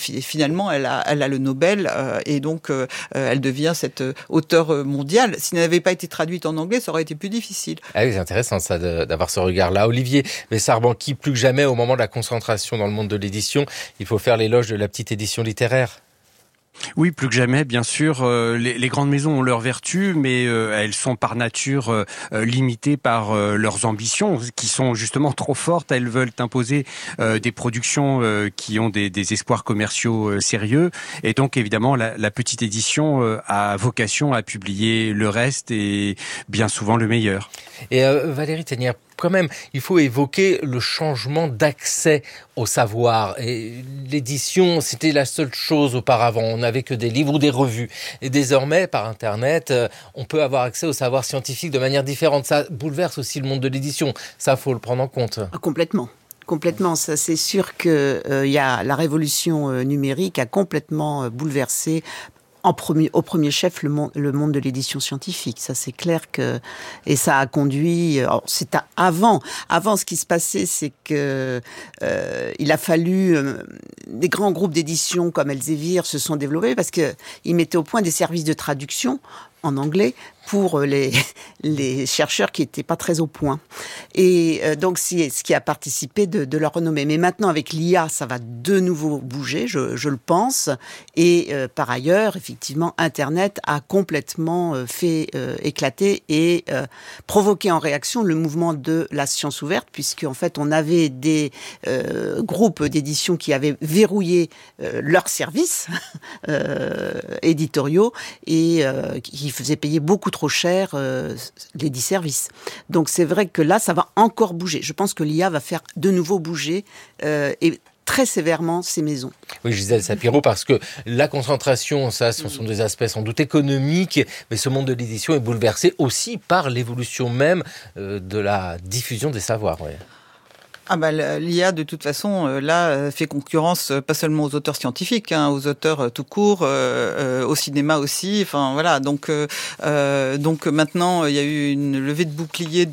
finalement, elle a le Nobel, et donc elle devient cette auteure mondiale. Si elle n'avait pas été traduite en anglais, ça aurait été plus difficile. Ah oui, c'est intéressant ça d'avoir ce regard-là. Olivier Bessard-Banqui, plus que jamais, au moment de la concentration dans le monde de l'édition, il faut faire l'éloge de la petite édition littéraire. Oui, plus que jamais, bien sûr. Les grandes maisons ont leurs vertus, mais elles sont par nature limitées par leurs ambitions, qui sont justement trop fortes. Elles veulent imposer des productions qui ont des espoirs commerciaux sérieux. Et donc, évidemment, la petite édition a vocation à publier le reste et bien souvent le meilleur. Et Valérie Thénière, quand même, il faut évoquer le changement d'accès au savoir. Et l'édition, c'était la seule chose auparavant. On n'avait que des livres ou des revues. Et désormais, par Internet, on peut avoir accès au savoir scientifique de manière différente. Ça bouleverse aussi le monde de l'édition. Ça, faut le prendre en compte. Complètement, ça c'est sûr que y a la révolution numérique a complètement bouleversé au premier chef le monde de l'édition scientifique. Ça c'est clair et ça a conduit. Avant ce qui se passait, c'est que il a fallu des grands groupes d'édition comme Elsevier se sont développés parce que ils mettaient au point des services de traduction en anglais pour les chercheurs qui n'étaient pas très au point. Et donc, c'est ce qui a participé de leur renommée. Mais maintenant, avec l'IA, ça va de nouveau bouger, je le pense. Et par ailleurs, effectivement, Internet a complètement fait éclater et provoqué en réaction le mouvement de la science ouverte, puisqu'en fait, on avait des groupes d'édition qui avaient verrouillé leurs services éditoriaux et qui faisaient payer beaucoup trop cher les 10 services. Donc c'est vrai que là, ça va encore bouger. Je pense que l'IA va faire de nouveau bouger et très sévèrement ces maisons. Oui, Gisèle Sapiro, parce que la concentration, ça, ce sont des aspects sans doute économiques, mais ce monde de l'édition est bouleversé aussi par l'évolution même de la diffusion des savoirs. Ouais. L'IA, de toute façon, là, fait concurrence pas seulement aux auteurs scientifiques, aux auteurs tout court, au cinéma aussi. Enfin, voilà. Donc maintenant, il y a eu une levée de bouclier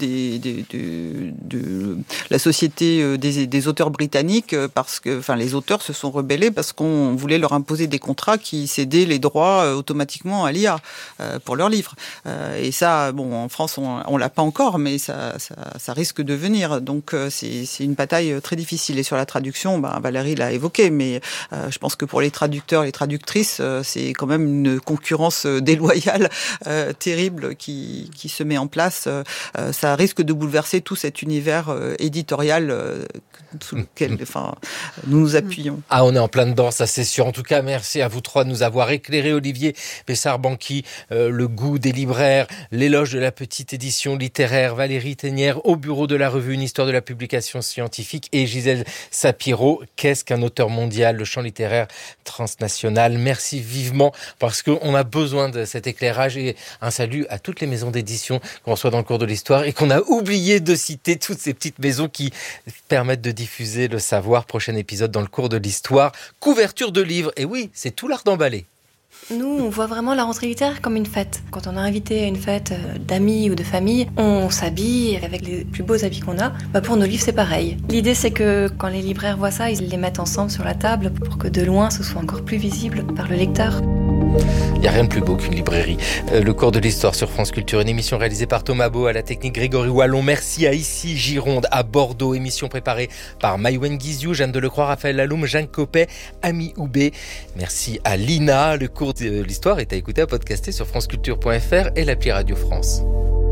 de la société des auteurs britanniques parce que, les auteurs se sont rebellés parce qu'on voulait leur imposer des contrats qui cédaient les droits automatiquement à l'IA pour leurs livres. Et ça, en France, on l'a pas encore, mais ça risque de venir. Donc, c'est une bataille très difficile. Et sur la traduction, Valérie l'a évoqué, mais je pense que pour les traducteurs, les traductrices, c'est quand même une concurrence déloyale, terrible, qui se met en place. Ça risque de bouleverser tout cet univers éditorial sous lequel nous nous appuyons. Ah, on est en plein dedans, ça c'est sûr. En tout cas, merci à vous trois de nous avoir éclairé. Olivier Bessard-Banqui, le goût des libraires, l'éloge de la petite édition littéraire, Valérie Thénière, au bureau de la revue Une histoire de la publication scientifique, et Gisèle Sapiro, qu'est-ce qu'un auteur mondial, le champ littéraire transnational. Merci vivement, parce qu'on a besoin de cet éclairage, et un salut à toutes les maisons d'édition qu'on reçoit dans le cours de l'histoire et qu'on a oublié de citer, toutes ces petites maisons qui permettent de diffuser le savoir. Prochain épisode dans le cours de l'histoire, couverture de livres, et oui, c'est tout l'art d'emballer. Nous, on voit vraiment la rentrée littéraire comme une fête. Quand on est invité à une fête d'amis ou de famille, on s'habille avec les plus beaux habits qu'on a. Pour nos livres, c'est pareil. L'idée, c'est que quand les libraires voient ça, ils les mettent ensemble sur la table pour que de loin, ce soit encore plus visible par le lecteur. Il n'y a rien de plus beau qu'une librairie. Le cours de l'histoire sur France Culture, une émission réalisée par Thomas Beau, à la technique Grégory Wallon. Merci à Issy Gironde, à Bordeaux. Émission préparée par Maïwen Guizou, Jeanne Delecroix, Raphaël Laloum, Jean Copet, Ami Houbé. Merci à Lina. Le cours de l'histoire est à écouter, à podcaster sur franceculture.fr et l'appli Radio France.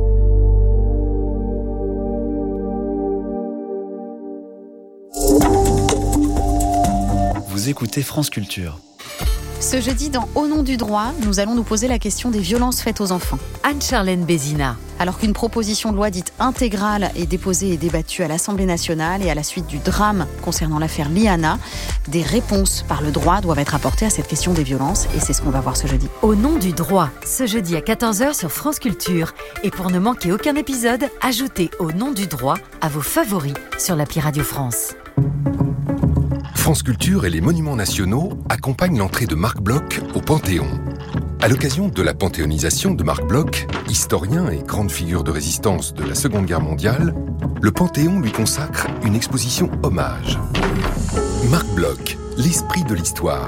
Vous écoutez France Culture. Ce jeudi, dans Au nom du droit, nous allons nous poser la question des violences faites aux enfants. Anne-Charlène Bézina. Alors qu'une proposition de loi dite intégrale est déposée et débattue à l'Assemblée nationale, et à la suite du drame concernant l'affaire Liana, des réponses par le droit doivent être apportées à cette question des violences, et c'est ce qu'on va voir ce jeudi. Au nom du droit, ce jeudi à 14h sur France Culture. Et pour ne manquer aucun épisode, ajoutez Au nom du droit à vos favoris sur l'appli Radio France. France Culture et les Monuments Nationaux accompagnent l'entrée de Marc Bloch au Panthéon. À l'occasion de la panthéonisation de Marc Bloch, historien et grande figure de résistance de la Seconde Guerre mondiale, le Panthéon lui consacre une exposition hommage. Marc Bloch, l'esprit de l'histoire.